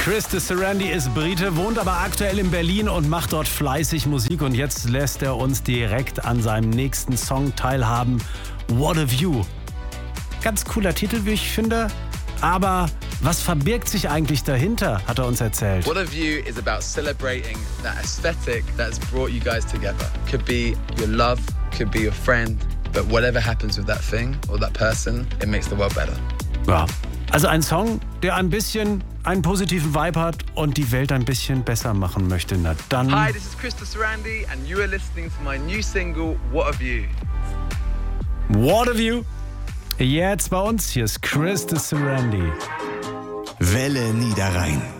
Chris de Sarandi ist Brite, wohnt aber aktuell in Berlin und macht dort fleißig Musik. Und jetzt lässt er uns direkt an seinem nächsten Song teilhaben. What a View. Ganz cooler Titel, wie ich finde. Aber was verbirgt sich eigentlich dahinter, hat er uns erzählt. What a View is about celebrating that aesthetic that's brought you guys together. Could be your love, could be your friend. But whatever happens with that thing or that person, it makes the world better. Ja. Also ein Song, der ein bisschen einen positiven Vibe hat und die Welt ein bisschen besser machen möchte. Na dann. Hi, this is Chris de Sarandi and you are listening to my new single, What a View. What a View. Jetzt bei uns, hier ist Chris de Sarandi. Welle Niederrhein.